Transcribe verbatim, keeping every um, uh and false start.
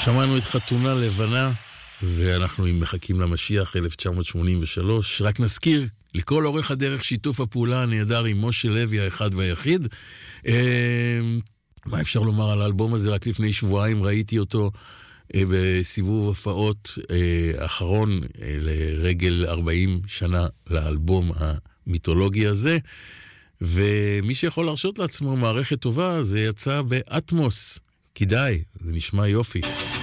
שמענו את חתונה לבנה, ואנחנו מחכים למשיח אלף תשע מאות שמונים ושלוש. רק נזכיר לכל אורך הדרך שיתוף הפעולה הנהדר עם משה לוי האחד והיחיד. מה אפשר לומר על האלבום הזה? רק לפני שבועיים ראיתי אותו בסיבוב הופעות האחרון לרגל ארבעים שנה לאלבום המיתולוגי הזה, ומי שיכול להרשות לעצמו מערכת טובה, זה יצא באטמוס. כדאי, זה נשמע יופי.